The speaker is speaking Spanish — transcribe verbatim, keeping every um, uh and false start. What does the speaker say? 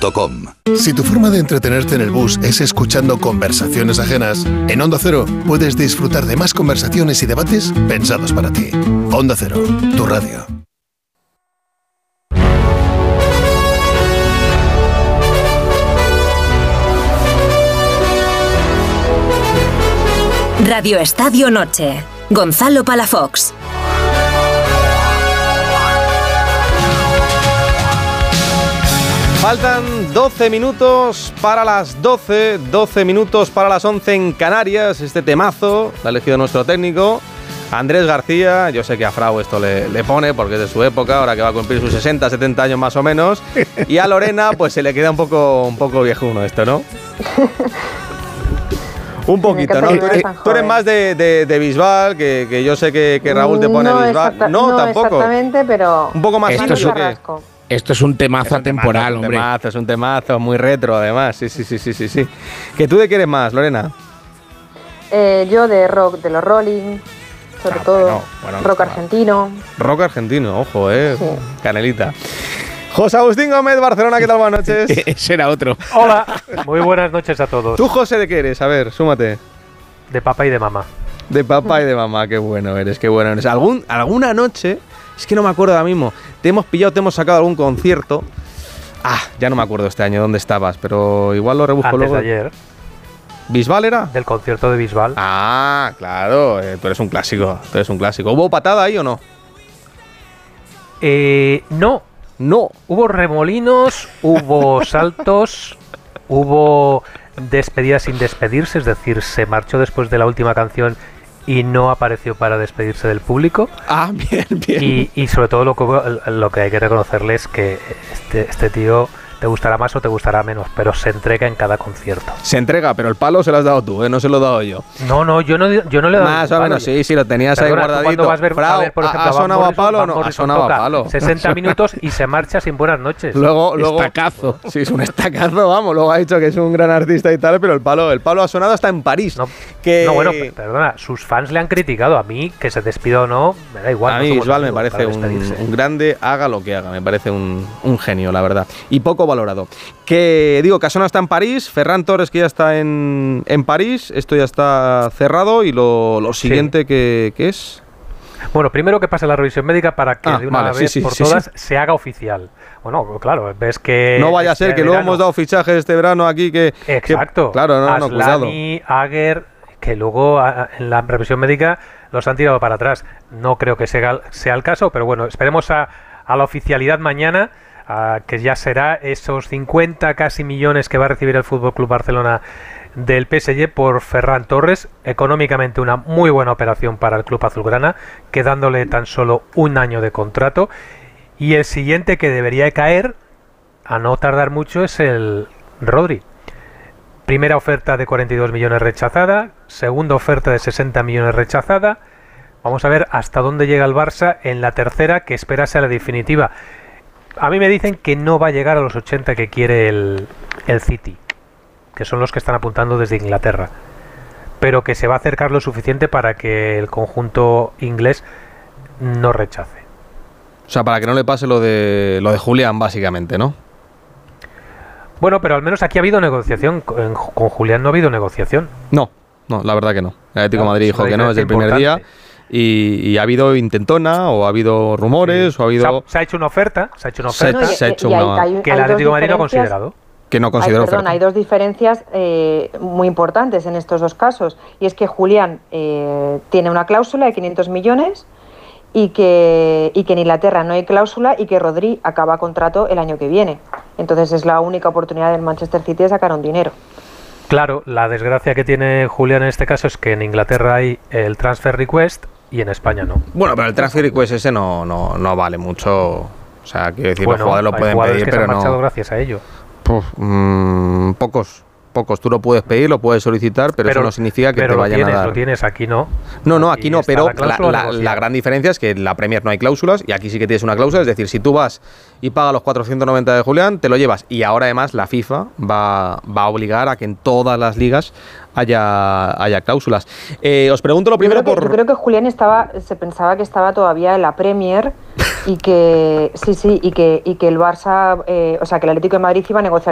punto com. Si tu forma de entretenerte en el bus es escuchando conversaciones ajenas, en Onda Cero puedes disfrutar de más conversaciones y debates pensados para ti. Onda Cero, tu radio. Radio Estadio Noche. Gonzalo Palafox. Faltan doce minutos para las doce, doce minutos para las once en Canarias. Este temazo lo ha elegido nuestro técnico, Andrés García. Yo sé que a Frau esto le, le pone porque es de su época, ahora que va a cumplir sus sesenta, setenta años más o menos. Y a Lorena pues se le queda un poco, un poco viejuno esto, ¿no? Un poquito, ¿no? Tú eres, tú eres más de, de, de Bisbal, que, que yo sé que, que Raúl te pone no Bisbal. Exacta, no, no, tampoco. Exactamente, pero... Un poco más Esto es, esto es un temazo es un atemporal, temazo, hombre. Un temazo, es un temazo muy retro, además. Sí, sí, sí, sí, sí, sí. ¿Que tú de qué eres más, Lorena? Eh, yo de rock, de los Rolling, sobre ah, todo. Bueno, bueno, rock bueno. argentino. Rock argentino, ojo, eh. Sí. Canelita. José Agustín Gómez, Barcelona, ¿qué tal? Buenas noches. Ese era otro. Hola, muy buenas noches a todos. ¿Tú, José, de qué eres? A ver, súmate. De papá y de mamá. De papá y de mamá, qué bueno eres, qué bueno eres. ¿Algún, alguna noche, es que no me acuerdo ahora mismo, te hemos pillado, te hemos sacado algún concierto? Ah, ya no me acuerdo este año dónde estabas, pero igual lo rebusco Antes luego. de ayer. ¿Bisbal era? Del concierto de Bisbal. Ah, claro, eh, tú eres un clásico, tú eres un clásico. ¿Hubo patada ahí o no? Eh, no. No. Hubo remolinos, hubo saltos, hubo despedida sin despedirse, es decir, se marchó después de la última canción y no apareció para despedirse del público. Ah, bien, bien. Y, y sobre todo lo que, lo que hay que reconocerle es que este, este tío te gustará más o te gustará menos, pero se entrega en cada concierto. Se entrega, pero el palo se lo has dado tú, ¿eh? No se lo he dado yo. No, no, yo no, yo no le he dado más o menos, sí, sí, lo tenías Perdona, ahí guardadito. ¿Cuándo vas a ver, Frau, a ver, por ejemplo, ¿ha sonado a palo o no? Ha sonado a palo. sesenta minutos y se marcha sin buenas noches. Luego, luego, estacazo. Sí, es un estacazo, vamos. Luego ha dicho que es un gran artista y tal, pero el palo, el palo ha sonado hasta en París. No, que... no bueno, perdona, sus fans le han criticado. A mí, que se despida o no, me da igual. A no mí Bisbal me parece un, un grande, haga lo que haga. Me parece un, un genio, la verdad. Y poco valorado. Que digo, Casona está en París, Ferran Torres que ya está en, en París, esto ya está cerrado y lo, lo siguiente sí. que, que es... Bueno, primero que pase la revisión médica para que ah, de una vale, vez sí, sí, por sí, todas sí. se haga oficial. Bueno, claro, ves que... No vaya a ser que luego hemos dado fichajes este verano aquí que... Exacto. Que, claro, no, no, cuidado. Aslani, Aguer, que luego a, en la revisión médica los han tirado para atrás. No creo que sea, sea el caso, pero bueno, esperemos a, a la oficialidad mañana. Uh, que ya será esos cincuenta casi millones que va a recibir el F C Barcelona del P S G por Ferran Torres. Económicamente una muy buena operación para el club azulgrana, quedándole tan solo un año de contrato. Y el siguiente que debería caer, a no tardar mucho, es el Rodri. Primera oferta de cuarenta y dos millones rechazada, segunda oferta de sesenta millones rechazada. Vamos a ver hasta dónde llega el Barça en la tercera, que espera sea la definitiva. A mí me dicen que no va a llegar a los ochenta que quiere el, el City, que son los que están apuntando desde Inglaterra, pero que se va a acercar lo suficiente para que el conjunto inglés no rechace. O sea, para que no le pase lo de lo de Julián, básicamente, ¿no? Bueno, pero al menos aquí ha habido negociación. Con, con Julián no ha habido negociación. No, no, la verdad que no. El Atlético de Madrid dijo que no desde el primer importante. día. Y, y ha habido intentona o ha habido rumores sí. o ha habido... Se ha, se ha hecho una oferta, se ha hecho una oferta se, se ha hecho una... hay, hay, que el Atlético de Madrid no ha considerado. Que no consideró hay, perdón, oferta. Hay dos diferencias eh, muy importantes en estos dos casos. Y es que Julián eh, tiene una cláusula de quinientos millones y que, y que en Inglaterra no hay cláusula y que Rodri acaba contrato el año que viene. Entonces es la única oportunidad del Manchester City de sacar un dinero. Claro, la desgracia que tiene Julián en este caso es que en Inglaterra hay el transfer request y en España no. Bueno, pero el transfer request ese no, no, no vale mucho. O sea, quiero decir, bueno, los jugadores lo pueden pedir, que pero se han no. marchado gracias a ello. Puf, mmm, pocos. Pocos. Tú lo puedes pedir, lo puedes solicitar, pero, pero eso no significa que pero te vayan tienes, a dar. Lo tienes, aquí no. No, no, aquí, aquí no, pero la, la, la, la gran diferencia es que en la Premier no hay cláusulas y aquí sí que tienes una cláusula. Es decir, si tú vas y pagas los cuatrocientos noventa de Julián, te lo llevas. Y ahora además la FIFA va, va a obligar a que en todas las ligas haya, haya cláusulas. Eh, os pregunto lo primero yo creo que, por... Yo creo que Julián estaba, se pensaba que estaba todavía en la Premier y que sí, sí, y que, y que el Barça, eh, o sea, que el Atlético de Madrid iba a negociar